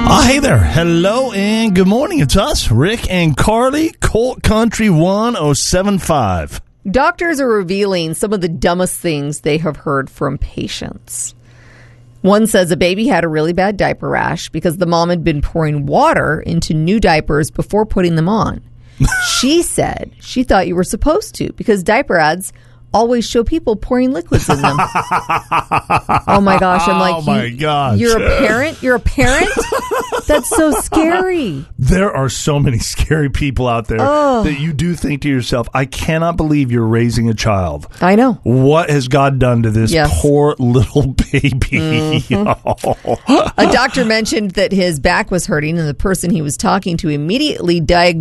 Hey there. Hello and good morning. It's us, Rick and Carly, Colt Country 1075. Doctors are revealing some of the dumbest things they have heard from patients. One says a baby had a really bad diaper rash because the mom had been pouring water into new diapers before putting them on. She said she thought you were supposed to because diaper ads always show people pouring liquids in them. Oh my gosh. I'm like, oh my gosh. You're a parent? You're a parent? That's so scary. There are so many scary people out there that you do think to yourself, I cannot believe you're raising a child. I know. What has God done to this poor little baby? A doctor mentioned that his back was hurting and the person he was talking to immediately diagnosed